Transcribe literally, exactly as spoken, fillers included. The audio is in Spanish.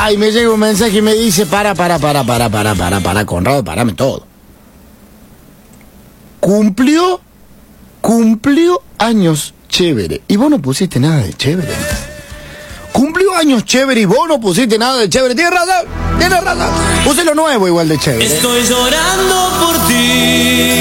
y me llega un mensaje y me dice, para, para, para, para, para, para, para, Conrado, parame todo. Cumplió, cumplió años chévere. Y vos no pusiste nada de chévere. Cumplió años chévere y vos no pusiste nada de chévere. Tienes razón, tienes razón. Puse lo nuevo igual de chévere. Estoy llorando por ti.